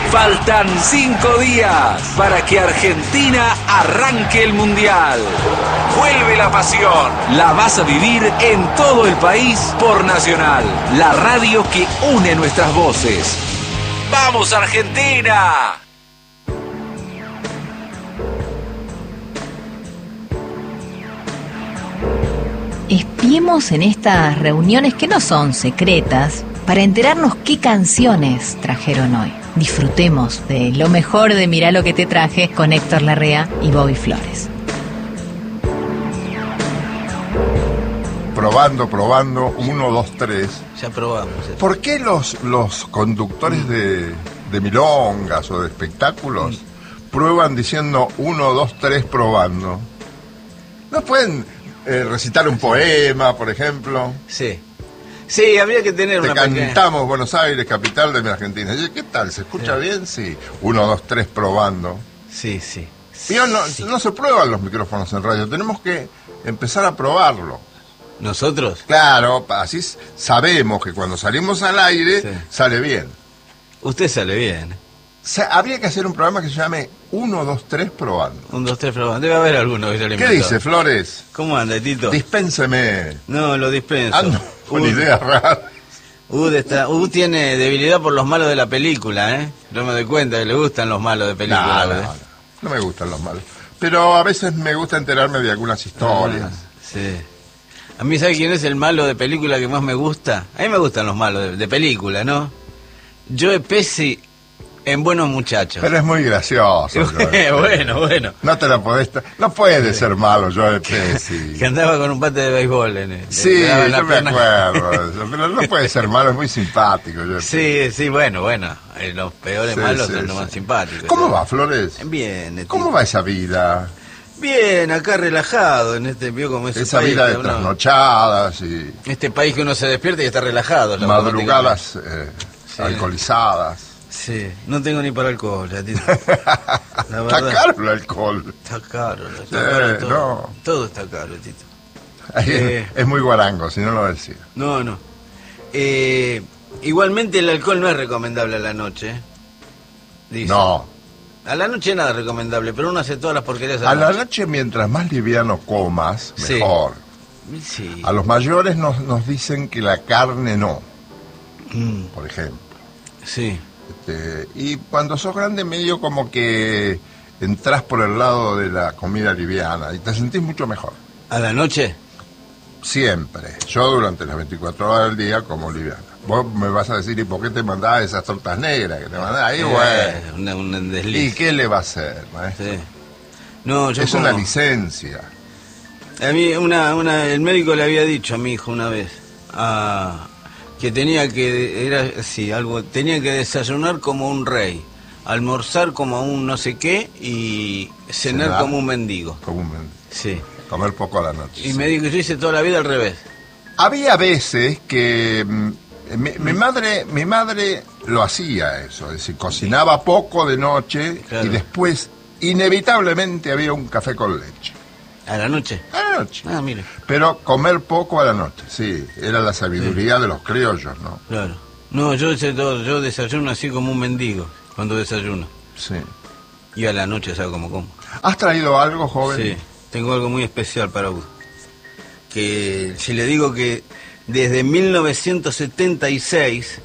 Faltan 5 días para que Argentina arranque el Mundial. Vuelve la pasión. La vas a vivir en todo el país por Nacional, la radio que une nuestras voces. ¡Vamos, Argentina! Espiemos en estas reuniones que no son secretas para enterarnos qué canciones trajeron hoy. Disfrutemos de lo mejor de Mirá lo que te traje con Héctor Larrea y Bobby Flores. Probando, 1, 2, 3. Ya probamos. ¿Por qué los conductores de milongas o de espectáculos prueban diciendo 1, 2, 3 probando? ¿No pueden recitar un poema, por ejemplo? Sí. Sí, habría que tener Te una cantamos Buenos Aires, capital de mi Argentina. ¿Qué tal? ¿Se escucha bien? Sí. 1, 2, 3 probando. Sí, sí. No se prueban los micrófonos en radio. Tenemos que empezar a probarlo. ¿Nosotros? Claro, así sabemos que cuando salimos al aire sale bien. Usted sale bien. Habría que hacer un programa que se llame 1, 2, 3 probando. 1, 2, 3 probando. Debe haber alguno que ya le ¿Qué inventó. dice, Flores? ¿Cómo anda, Tito? Dispénseme. No, lo dispenso. Ando con ideas raras. Tiene debilidad por los malos de la película, ¿eh? No me doy cuenta que le gustan los malos de película. No me gustan los malos. Pero a veces me gusta enterarme de algunas historias. Sí. A mí, ¿sabe quién es el malo de película que más me gusta? A mí me gustan los malos de película, ¿no? Joe Pesci en Buenos Muchachos. Pero es muy gracioso. Bueno. No te la podés... No puede ser malo, Joe Pesci. Que andaba con un bate de béisbol en él. Sí, yo me acuerdo de eso. Pero no puede ser malo, es muy simpático. Joe Pesci. Sí, bueno. Los peores malos son los más simpáticos. ¿Cómo va, Flores? Bien. ¿Cómo va esa vida? Bien, acá relajado en este como esa vida de trasnochadas y este país que uno se despierta y está relajado. Madrugadas alcoholizadas. Sí, no tengo ni para alcohol, ya, Tito. Está caro el alcohol. Está caro todo. No. Todo está caro, Tito. Es muy guarango, si no lo decía. No. Igualmente el alcohol no es recomendable a la noche. Dice. No. A la noche nada recomendable, pero uno hace todas las porquerías a la noche. Mientras más liviano comas, mejor. Sí. A los mayores nos dicen que la carne no, por ejemplo. Sí. Y cuando sos grande medio como que entras por el lado de la comida liviana y te sentís mucho mejor. ¿A la noche? Siempre. Yo durante las 24 horas del día como liviana. Vos me vas a decir, ¿y por qué te mandás esas tortas negras que te mandás? Ahí, bueno. Un desliz. ¿Y qué le va a hacer, maestro? Sí. No, es una licencia. A mí el médico le había dicho a mi hijo una vez que tenía que tenía que desayunar como un rey, almorzar como un no sé qué y cenar como un mendigo. Como un mendigo. Sí. Comer poco a la noche. Y me dijo que yo hice toda la vida al revés. Había veces que mi madre lo hacía eso, es decir, cocinaba poco de noche y después inevitablemente había un café con leche. ¿A la noche? A la noche. Ah, mire. Pero comer poco a la noche, sí, era la sabiduría de los criollos, ¿no? Claro. No, yo desayuno así como un mendigo cuando desayuno. Sí. Y a la noche sabe cómo como. ¿Has traído algo, joven? Sí, tengo algo muy especial para vos. Que si le digo que desde 1976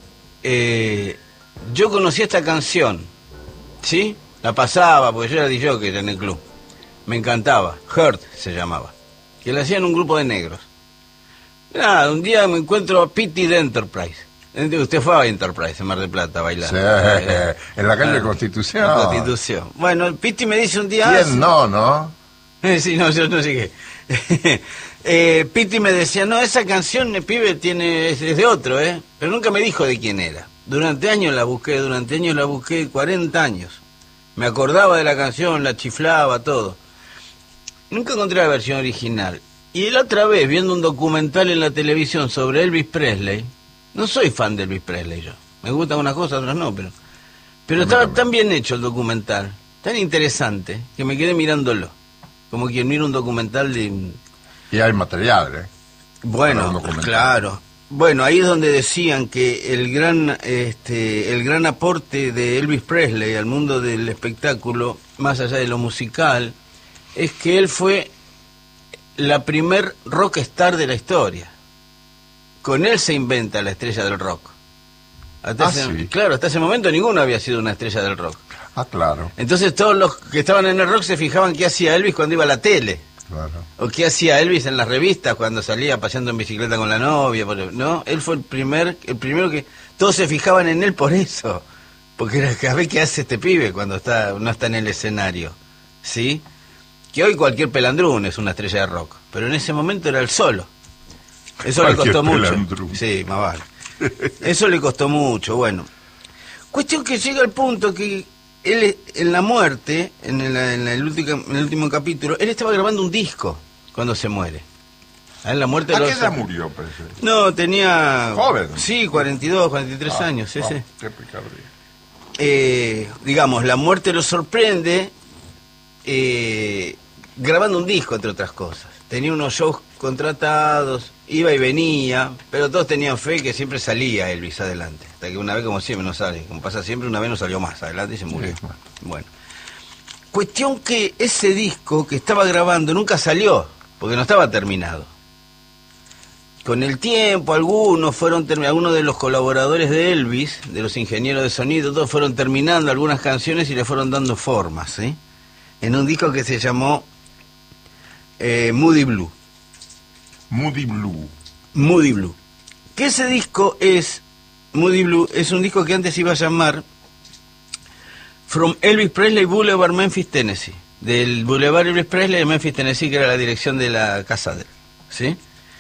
yo conocí esta canción, ¿sí? La pasaba, porque yo era DJ en el club. Me encantaba, Hurt se llamaba, que la hacían un grupo de negros. Nada, un día me encuentro a Pity de Enterprise. Usted fue a Enterprise en Mar del Plata a bailar. Sí, en la calle Constitución. La Constitución. Bueno, Pity me dice un día... ¿Quién no? Sí, no, yo no llegué. Pity me decía, no, esa canción, el pibe, es de otro, pero nunca me dijo de quién era. Durante años la busqué, 40 años. Me acordaba de la canción, la chiflaba, todo. Nunca encontré la versión original. Y la otra vez, viendo un documental en la televisión sobre Elvis Presley, no soy fan de Elvis Presley yo. Me gustan unas cosas, otras no, pero estaba tan bien hecho el documental, tan interesante, que me quedé mirándolo. Como quien mira un documental de... Y hay material, Bueno, claro. Bueno, ahí es donde decían que el gran aporte de Elvis Presley al mundo del espectáculo, más allá de lo musical, es que él fue la primer rockstar de la historia. Con él se inventa la estrella del rock. Sí. Claro, hasta ese momento ninguno había sido una estrella del rock. Ah, claro. Entonces todos los que estaban en el rock se fijaban qué hacía Elvis cuando iba a la tele. Claro. O qué hacía Elvis en las revistas cuando salía paseando en bicicleta con la novia, ¿no? Él fue el primero que todos se fijaban en él por eso, porque era a ver qué hace este pibe cuando no está en el escenario, ¿sí? Que hoy cualquier pelandrún es una estrella de rock, pero en ese momento era el solo. Eso le costó mucho. Sí, más vale. Eso le costó mucho, bueno. Cuestión que llega al punto que él, en la muerte, en el último capítulo, él estaba grabando un disco cuando se muere. En la muerte ¿A qué edad murió, parece? No, tenía... Joven. Sí, 42, 43 años, sí. Qué picardía. Digamos, la muerte lo sorprende grabando un disco, entre otras cosas. Tenía unos shows contratados, iba y venía, pero todos tenían fe que siempre salía Elvis adelante. Hasta que una vez, como siempre, no sale. Como pasa siempre, una vez no salió más adelante y se murió. Sí. Bueno. Cuestión que ese disco que estaba grabando nunca salió, porque no estaba terminado. Con el tiempo, algunos de los colaboradores de Elvis, de los ingenieros de sonido, todos fueron terminando algunas canciones y le fueron dando formas, ¿sí? En un disco que se llamó Moody Blue. Moody Blue. Que ese disco Moody Blue, es un disco que antes iba a llamar From Elvis Presley Boulevard, Memphis, Tennessee. Del Boulevard Elvis Presley de Memphis, Tennessee, que era la dirección de la casa de él, ¿sí?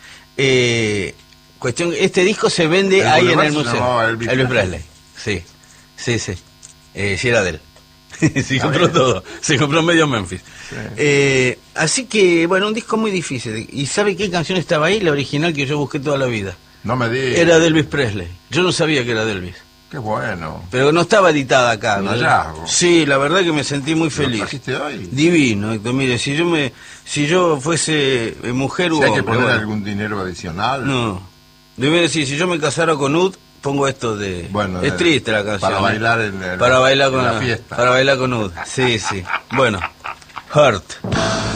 Este disco se vende ahí en el museo. Elvis Presley. Sí. Sí, era de él. Se compró todo. Se compró medio Memphis. Sí. Así que, bueno, un disco muy difícil. ¿Y sabe qué canción estaba ahí? La original que yo busqué toda la vida. No me digas. Era de Elvis Presley. Yo no sabía que era de Elvis. Qué bueno. Pero no estaba editada acá. Un hallazgo. Sí, la verdad que me sentí muy feliz. ¿Lo trajiste hoy? Divino, Héctor. Mire, si yo fuese mujer o hombre... ¿Hay que hombre, poner algún dinero adicional? No. Debe decir, si yo me casara con Ud, pongo esto de... Bueno, es triste la canción. Para bailar para bailar con la fiesta. Para bailar con Ud. Sí. Bueno, Hurt.